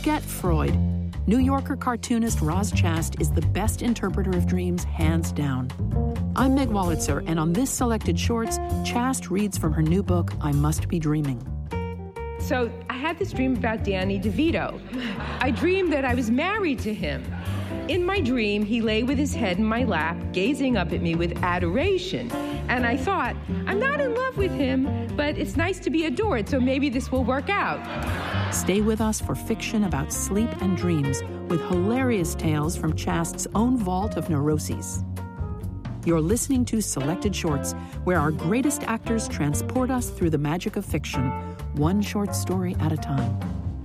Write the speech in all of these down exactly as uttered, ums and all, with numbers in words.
Forget Freud. New Yorker cartoonist Roz Chast is the best interpreter of dreams, hands down. I'm Meg Wolitzer, and on this Selected Shorts, Chast reads from her new book, I Must Be Dreaming. So I had this dream about Danny DeVito. I dreamed that I was married to him. In my dream, he lay with his head in my lap, gazing up at me with adoration. And I thought, I'm not in love with him, but it's nice to be adored, so maybe this will work out. Stay with us for fiction about sleep and dreams with hilarious tales from Chast's own vault of neuroses. You're listening to Selected Shorts, where our greatest actors transport us through the magic of fiction, one short story at a time.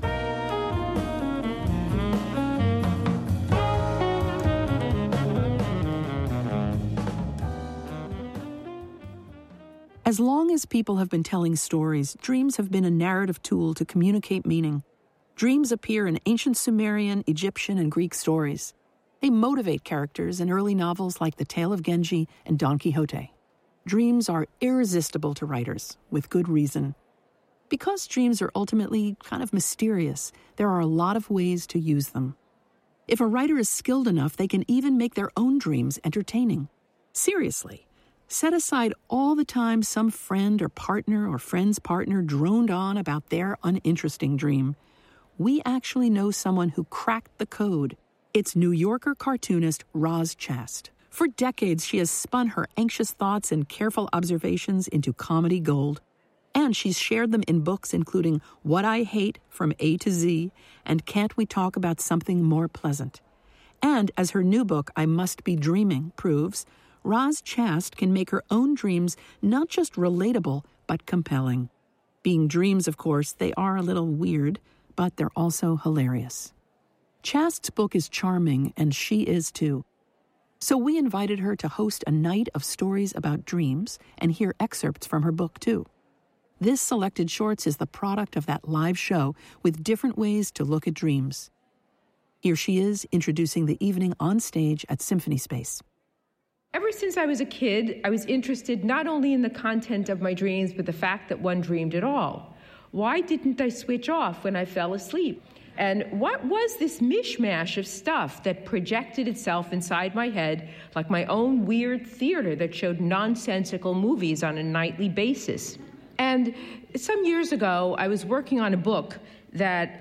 As long as people have been telling stories, dreams have been a narrative tool to communicate meaning. Dreams appear in ancient Sumerian, Egyptian, and Greek stories. They motivate characters in early novels like The Tale of Genji and Don Quixote. Dreams are irresistible to writers, with good reason. Because dreams are ultimately kind of mysterious, there are a lot of ways to use them. If a writer is skilled enough, they can even make their own dreams entertaining. Seriously. Set aside all the time some friend or partner or friend's partner droned on about their uninteresting dream. We actually know someone who cracked the code. It's New Yorker cartoonist Roz Chast. For decades, she has spun her anxious thoughts and careful observations into comedy gold. And she's shared them in books including What I Hate from A to Z and Can't We Talk About Something More Pleasant? And as her new book, I Must Be Dreaming, proves, Roz Chast can make her own dreams not just relatable, but compelling. Being dreams, of course, they are a little weird, but they're also hilarious. Chast's book is charming, and she is too. So we invited her to host a night of stories about dreams and hear excerpts from her book, too. This Selected Shorts is the product of that live show with different ways to look at dreams. Here she is, introducing the evening on stage at Symphony Space. Ever since I was a kid, I was interested not only in the content of my dreams, but the fact that one dreamed at all. Why didn't I switch off when I fell asleep? And what was this mishmash of stuff that projected itself inside my head like my own weird theater that showed nonsensical movies on a nightly basis? And some years ago, I was working on a book that